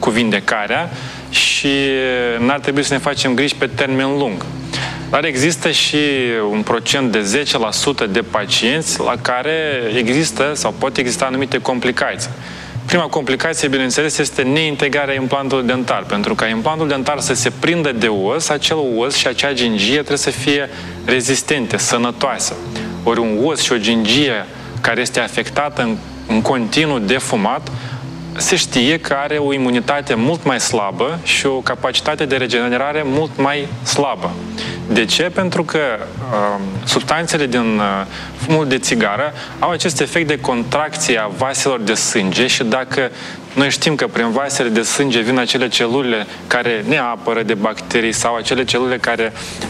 cu vindecarea și n-ar trebui să ne facem griji pe termen lung. Dar există și un procent de 10% de pacienți la care există sau pot exista anumite complicații. Prima complicație, bineînțeles, este neintegrarea implantului dentar. Pentru ca implantul dentar să se prindă de os, acel os și acea gingie trebuie să fie rezistente, sănătoase. Ori un os și o gingie care este afectată în continuu de fumat, se știe că are o imunitate mult mai slabă și o capacitate de regenerare mult mai slabă. De ce? Pentru că substanțele din fumul de țigară au acest efect de contracție a vaselor de sânge și dacă noi știm că prin vasele de sânge vin acele celule care ne apără de bacterii sau acele celule care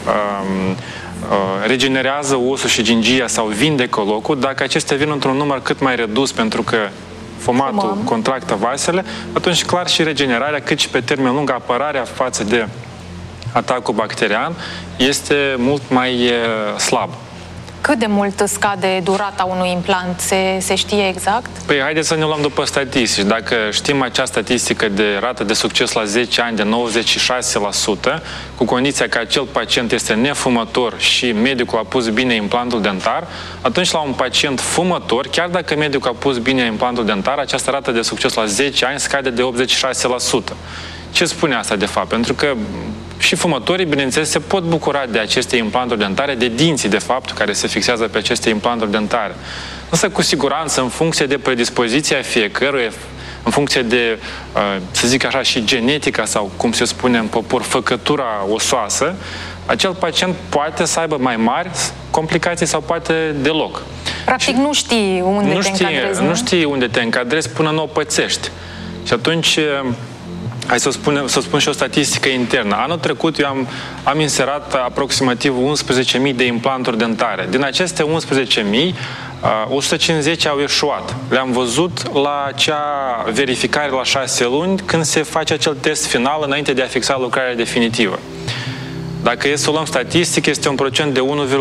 regenerează osul și gingia sau vindecă locul, dacă acestea vin într-un număr cât mai redus pentru că fumatul contractă vasele, atunci clar și regenerarea, cât și pe termen lung apărarea față de atacul bacterian este mult mai slab. Cât de mult scade durata unui implant? Se știe exact? Păi haideți să ne luăm după statistici. Dacă știm acea statistică de rată de succes la 10 ani de 96%, cu condiția că acel pacient este nefumător și medicul a pus bine implantul dentar, atunci la un pacient fumător, chiar dacă medicul a pus bine implantul dentar, această rată de succes la 10 ani scade de 86%. Ce spune asta de fapt? Pentru că și fumătorii, bineînțeles, se pot bucura de aceste implanturi dentare, de dinții, de fapt, care se fixează pe aceste implanturi dentare. Însă, cu siguranță, în funcție de predispoziția fiecăruia, în funcție de, să zic așa, și genetica sau, cum se spune în popor, făcătura osoasă, acel pacient poate să aibă mai mari complicații sau poate deloc. Practic nu știi unde te încadrezi, nu? Nu știi unde te încadrezi până nu o pățești. Și atunci... Hai să spun și o statistică internă. Anul trecut eu am inserat aproximativ 11.000 de implanturi dentare. Din aceste 11.000, 150 au eșuat. Le-am văzut la acea verificare la 6 luni, când se face acel test final înainte de a fixa lucrarea definitivă. Dacă e să o luăm statistic, este un procent de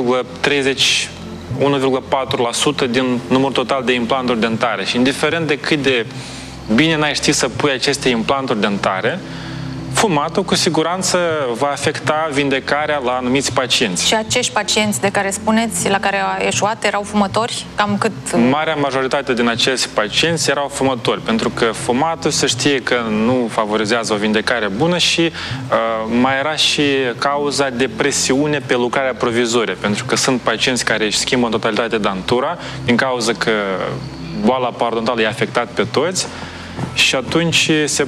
1,4% din numărul total de implanturi dentare. Și indiferent de cât de bine n-ai ști să pui aceste implanturi dentare, fumatul cu siguranță va afecta vindecarea la anumiți pacienți. Și acești pacienți de care spuneți, la care a eșuat, erau fumători? Cam cât? Marea majoritate din acești pacienți erau fumători, pentru că fumatul se știe că nu favorizează o vindecare bună și mai era și cauza de presiune pe lucrarea provizorie, pentru că sunt pacienți care își schimbă în totalitate dantura din cauza că boala parodontală i-a afectat pe toți și atunci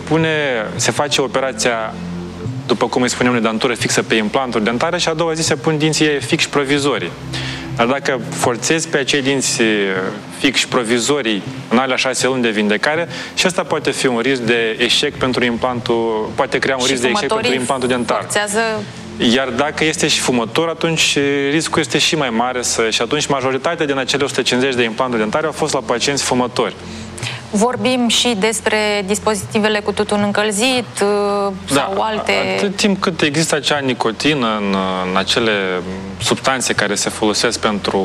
se face operația, după cum îi spunem noi, dantură fixă pe implanturi dentare și a doua zi se pun dinții fixi provizorii. Dar dacă forțezi pe acei dinți fixi provizorii în alea 6 luni de vindecare, și asta poate fi un risc de eșec pentru implantul, poate crea un risc de eșec pentru implantul dentar. Forțează... Iar dacă este și fumător, atunci riscul este și mai mare și atunci majoritatea din acele 150 de implanturi dentare au fost la pacienți fumători. Vorbim și despre dispozitivele cu tutun încălzit sau alte... Atât timp cât există acea nicotină în acele substanțe care se folosesc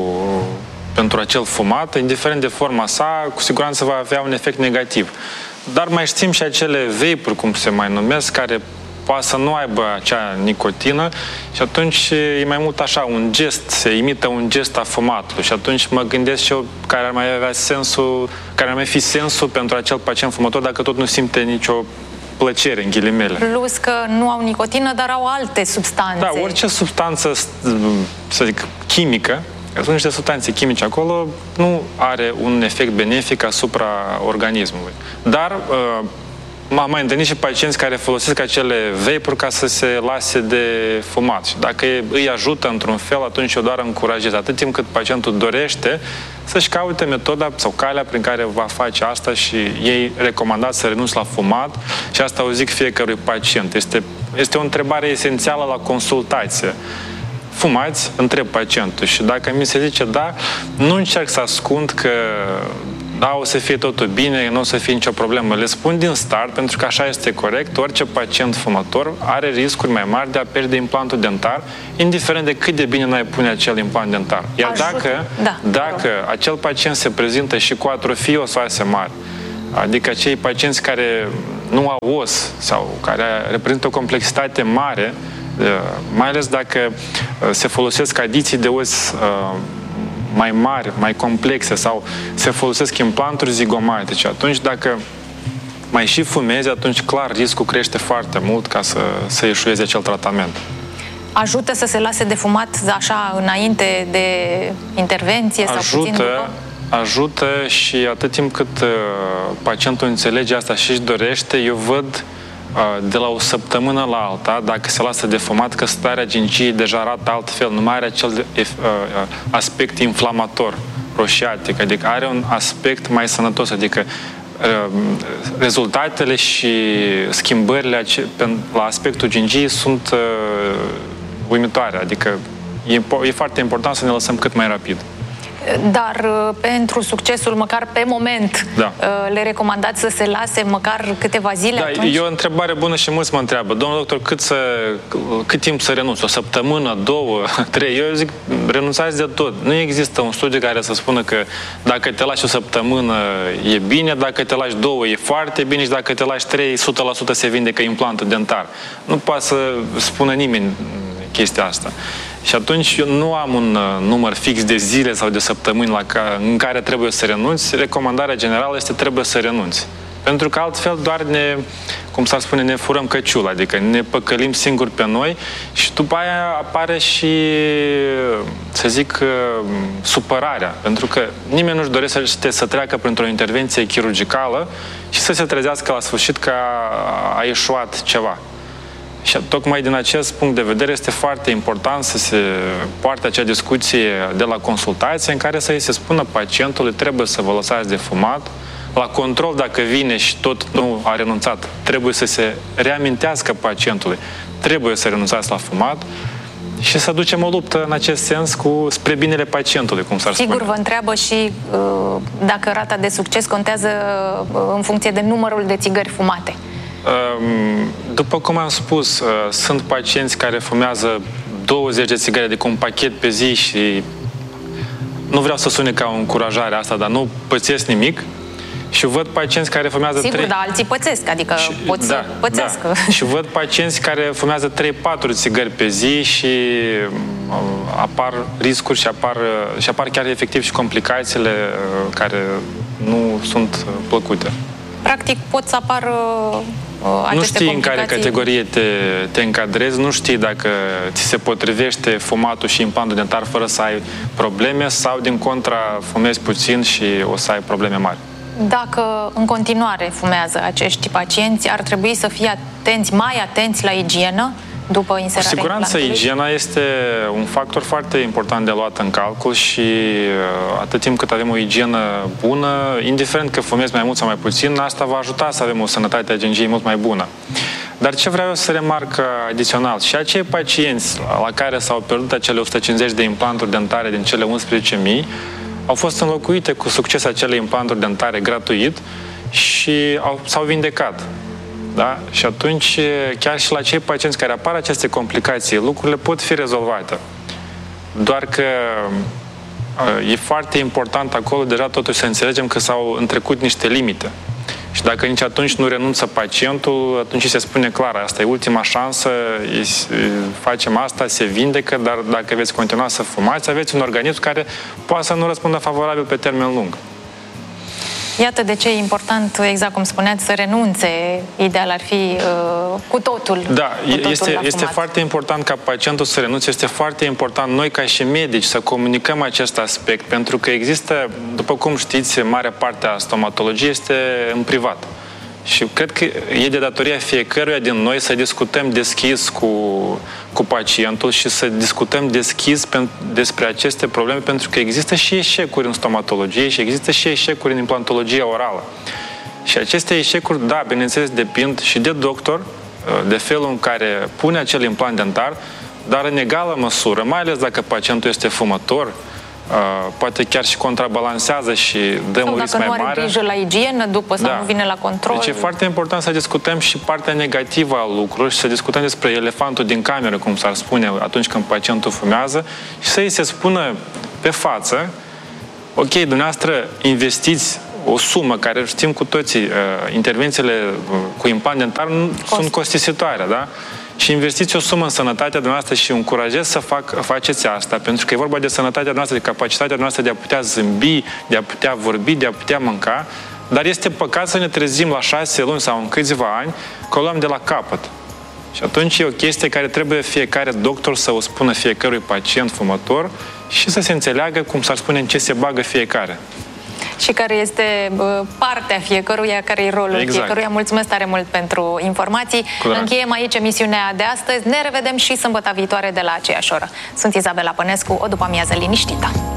pentru acel fumat, indiferent de forma sa, cu siguranță va avea un efect negativ. Dar mai știm și acele vape-uri, cum se mai numesc, care poate să nu aibă acea nicotină și atunci e mai mult așa, un gest, se imită un gest a fumatului și atunci mă gândesc și eu care ar mai avea sensul, care ar mai fi sensul pentru acel pacient fumător dacă tot nu simte nicio plăcere, în ghilimele. Plus că nu au nicotină, dar au alte substanțe. Da, orice substanță, să zic, chimică, că sunt niște substanțe chimice acolo, nu are un efect benefic asupra organismului. Dar m-am mai întâlnit și pacienți care folosesc acele vape-uri ca să se lase de fumat. Și dacă îi ajută într-un fel, atunci eu doar încurajez. Atât timp cât pacientul dorește să-și caute metoda sau calea prin care va face asta și ei recomandați să renunțe la fumat și asta o zic fiecărui pacient. Este o întrebare esențială la consultație. Fumați? Întreb pacientul și dacă mi se zice da, nu încerc să ascund că da, o să fie totul bine, nu o să fie nicio problemă. Le spun din start, pentru că așa este corect, orice pacient fumător are riscuri mai mari de a pierde implantul dentar, indiferent de cât de bine n-ai pune acel implant dentar. Iar dacă acel pacient se prezintă și cu atrofii osoase mari, adică acei pacienți care nu au os sau care reprezintă o complexitate mare, mai ales dacă se folosesc adiții de os mai mari, mai complexe sau se folosesc implanturi zigomatice. Atunci, dacă mai și fumezi, atunci clar riscul crește foarte mult ca să eșueze acel tratament. Ajută să se lase de fumat așa înainte de intervenție sau puțin după? Ajută și atât timp cât pacientul înțelege asta și își dorește, eu văd de la o săptămână la alta, dacă se lasă de fumat, că starea gingiei deja arată altfel, nu mai are acel aspect inflamator, roșiatic, adică are un aspect mai sănătos, adică rezultatele și schimbările la aspectul gingiei sunt uimitoare, adică e foarte important să ne lăsăm cât mai rapid. Dar pentru succesul, măcar pe moment, le recomandați să se lase măcar câteva zile atunci? E o întrebare bună și mulți mă întreabă. Domnul doctor, cât timp să renunț? O săptămână, 2, 3? Eu zic, renunțați de tot. Nu există un studiu care să spună că dacă te lași o săptămână e bine, dacă te lași 2 e foarte bine și dacă te lași 3, 100% se vindecă implantul dentar. Nu poate să spună nimeni chestia asta. Și atunci eu nu am un număr fix de zile sau de săptămâni în care trebuie să renunți. Recomandarea generală este trebuie să renunți. Pentru că altfel doar cum s-ar spune, ne furăm căciula, adică ne păcălim singuri pe noi și după aia apare și, să zic, supărarea. Pentru că nimeni nu-și dorește să treacă printr-o intervenție chirurgicală și să se trezească la sfârșit că a eșuat ceva. Și tocmai din acest punct de vedere este foarte important să se poarte acea discuție de la consultație în care să îi se spună pacientului trebuie să vă lăsați de fumat, la control dacă vine și tot nu a renunțat, trebuie să se reamintească pacientului, trebuie să renunțați la fumat și să ducem o luptă în acest sens spre binele pacientului, cum s-ar spune. Sigur, vă întreabă și dacă rata de succes contează în funcție de numărul de țigări fumate. După cum am spus, sunt pacienți care fumează 20 de țigări, adică un pachet pe zi și nu vreau să sune ca o încurajare asta, dar nu pățesc nimic. Și văd pacienți care fumează... Sigur, dar alții pățesc, adică poți să pățească. Da. Și văd pacienți care fumează 3-4 țigări pe zi și apar riscuri și apar chiar efectiv și complicațiile care nu sunt plăcute. Practic pot să apară aceste nu știi complicații. În care categorie te încadrezi, nu știi dacă ți se potrivește fumatul și implantul dentar fără să ai probleme sau din contra fumezi puțin și o să ai probleme mari. Dacă în continuare fumează acești pacienți, ar trebui să fie mai atenți la igienă după inserarea implantului? Cu siguranță, igiena este un factor foarte important de luat în calcul și atât timp cât avem o igienă bună, indiferent că fumezi mai mult sau mai puțin, asta va ajuta să avem o sănătate a gingiei mult mai bună. Dar ce vreau eu să remarc adițional, și acei pacienți la care s-au pierdut acele 150 de implanturi dentare din cele 11.000, au fost înlocuite cu succes acele implanturi dentare gratuit și s-au vindecat. Da? Și atunci, chiar și la cei pacienți care apar aceste complicații, lucrurile pot fi rezolvate. Doar că e foarte important acolo deja totuși să înțelegem că s-au întrecut niște limite. Și dacă nici atunci nu renunță pacientul, atunci se spune clar, asta e ultima șansă, facem asta, se vindecă, dar dacă veți continua să fumați, aveți un organism care poate să nu răspundă favorabil pe termen lung. Iată de ce e important, exact cum spuneați, să renunțe. Ideal ar fi cu totul. Da, este foarte important ca pacientul să renunțe, este foarte important noi ca și medici să comunicăm acest aspect, pentru că există, după cum știți, marea parte a stomatologiei este în privat. Și cred că e de datoria fiecăruia din noi să discutăm deschis cu pacientul și să discutăm deschis despre aceste probleme, pentru că există și eșecuri în stomatologie și există și eșecuri în implantologia orală. Și aceste eșecuri, da, bineînțeles, depind și de doctor, de felul în care pune acel implant dentar, dar în egală măsură, mai ales dacă pacientul este fumător, poate chiar și contrabalansează și dă un risc mai mare. Sau dacă nu are grijă la igienă după sau nu vine la control. Deci e foarte important să discutăm și partea negativă a lucrurilor și să discutăm despre elefantul din cameră, cum s-ar spune atunci când pacientul fumează și să îi se spună pe față: ok, dumneavoastră investiți o sumă care știm cu toții, intervențiile cu implant dentar sunt costisitoare, da? Și investiți o sumă în sănătatea noastră și încurajez să faceți asta, pentru că e vorba de sănătatea noastră, de capacitatea noastră de a putea zâmbi, de a putea vorbi, de a putea mânca, dar este păcat să ne trezim la 6 luni sau în câțiva ani că o luăm de la capăt. Și atunci e o chestie care trebuie fiecare doctor să o spună fiecărui pacient fumător și să se înțeleagă, cum s-ar spune, în ce se bagă fiecare. Și care este partea fiecăruia, care e rolul fiecăruia. Mulțumesc tare mult pentru informații. Încheiem aici emisiunea de astăzi. Ne revedem și sâmbătă viitoare de la aceeași oră. Sunt Izabela Pănescu, o după-amiază liniștită.